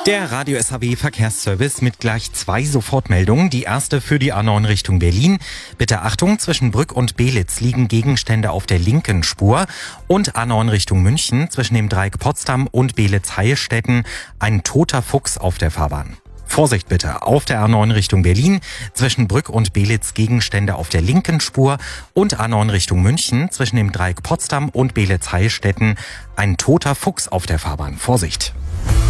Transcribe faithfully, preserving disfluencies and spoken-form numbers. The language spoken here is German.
Der Radio S H W Verkehrsservice mit gleich zwei Sofortmeldungen. Die erste für die A neun Richtung Berlin. Bitte Achtung, zwischen Brück und Belitz liegen Gegenstände auf der linken Spur. Und A neun Richtung München zwischen dem Dreieck Potsdam und Belitz-Heilstätten ein toter Fuchs auf der Fahrbahn. Vorsicht bitte, auf der A neun Richtung Berlin zwischen Brück und Belitz Gegenstände auf der linken Spur und A neun Richtung München zwischen dem Dreieck Potsdam und Belitz-Heilstätten ein toter Fuchs auf der Fahrbahn. Vorsicht!